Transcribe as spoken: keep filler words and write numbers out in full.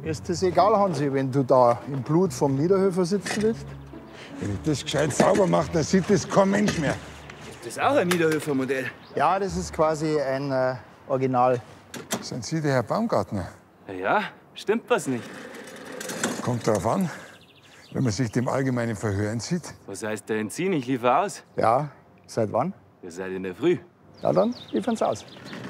Mir ist das egal, Hansi, wenn du da im Blut vom Niederhöfer sitzen willst. Wenn ich das gescheit sauber mache, dann sieht das kein Mensch mehr. Das ist auch ein Niederhöfer-Modell. Ja, das ist quasi ein äh, Original. Sind Sie der Herr Baumgartner? Ja, ja, stimmt was nicht. Kommt drauf an, wenn man sich dem allgemeinen Verhören sieht. Was heißt der Entziehen? Ich liefere aus. Ja, seit wann? Ihr seid in der Früh. Ja, dann liefern's aus.